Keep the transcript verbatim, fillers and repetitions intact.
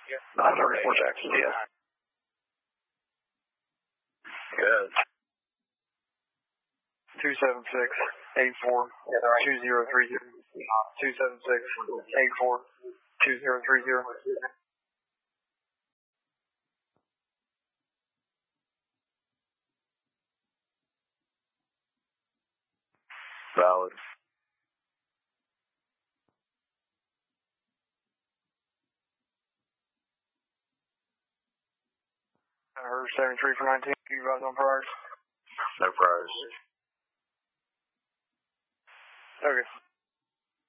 nine thirty-four Jackson, yes. Good. two seven six, eight four, two zero three zero. two seven six, eight four, two zero three zero. Valid. I heard seventy-three for nineteen. You guys on priors? No priors. Okay.